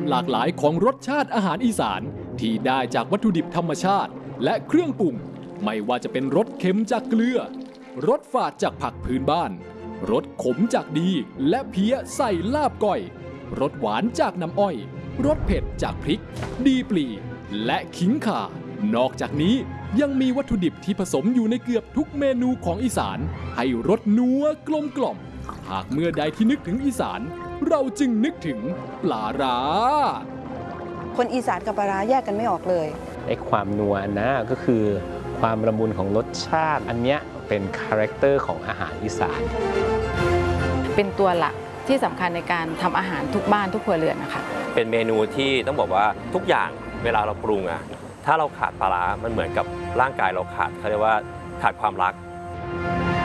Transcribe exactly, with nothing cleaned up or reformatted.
ความหลากหลายของรสชาติอาหารอีสานที่ได้จากวัตถุดิบธรรมชาติและเครื่องปรุงไม่ว่าจะเป็นรสเค็มจากเกลือรสฝาดจากผักพื้นบ้านรสขมจากดีและเพี้ยใส่ลาบก้อยรสหวานจากน้ำอ้อยรสเผ็ดจากพริกดีปลีและขิงข่านอกจากนี้ยังมีวัตถุดิบที่ผสมอยู่ในเกือบทุกเมนูของอีสานให้รสนัวกลมกล่อมหากเมื่อใดที่นึกถึงอีสานเราจึงนึกถึงปลาร้าคนอีสานกับปลาร้าแยกกันไม่ออกเลยไอ้ความนัวนะก็คือความละมุนของรสชาติอันเนี้ยเป็นคาแรคเตอร์ของอาหารอีสานเป็นตัวหลักที่สำคัญในการทำอาหารทุกบ้านทุกครัวเรือนนะคะเป็นเมนูที่ต้องบอกว่าทุกอย่างเวลาเราปรุงอะถ้าเราขาดปลาร้ามันเหมือนกับร่างกายเราขาดเขาเรียกว่าขาดความรัก